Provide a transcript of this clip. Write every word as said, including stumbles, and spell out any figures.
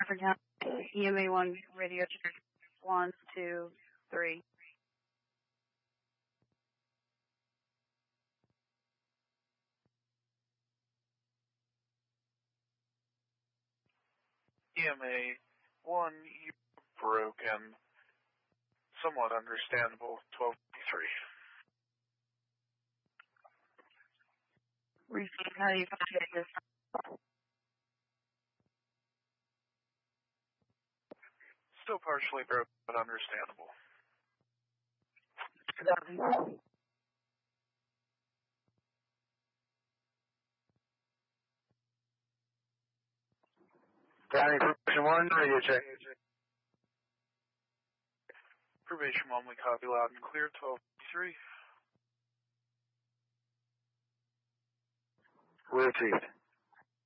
Crawford County, E M A one radio check. One, two, three. E M A one, you broken. Somewhat understandable, twelve fifty-three. Repeat how you contact this. Still partially broken, but understandable. County Probation one, radio check. Probation one, we copy loud and clear, twelve fifty-three. Received.